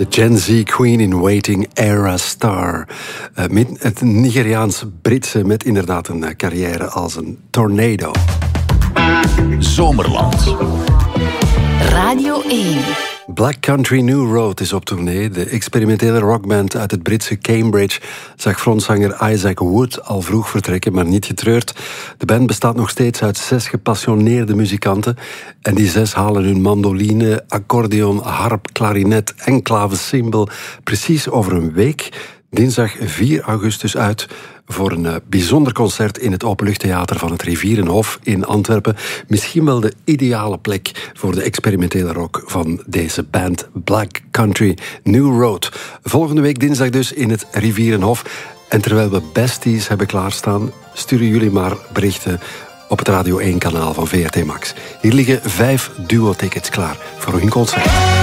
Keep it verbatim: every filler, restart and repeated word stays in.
De Gen Z Queen in Waiting, Era Star. Uh, het Nigeriaans-Britse met inderdaad een uh, carrière als een tornado. Zomerland. Radio één. Black Country New Road is op tournee. De experimentele rockband uit het Britse Cambridge zag frontzanger Isaac Wood al vroeg vertrekken, maar niet getreurd. De band bestaat nog steeds uit zes gepassioneerde muzikanten. En die zes halen hun mandoline, accordeon, harp, klarinet en klavecimbal precies over een week, dinsdag vier augustus, uit voor een uh, bijzonder concert in het Openluchttheater van het Rivierenhof in Antwerpen. Misschien wel de ideale plek voor de experimentele rock van deze band Black Country New Road. Volgende week dinsdag dus in het Rivierenhof. En terwijl we besties hebben klaarstaan, sturen jullie maar berichten op het Radio één kanaal van V R T Max. Hier liggen vijf duo-tickets klaar voor hun concert.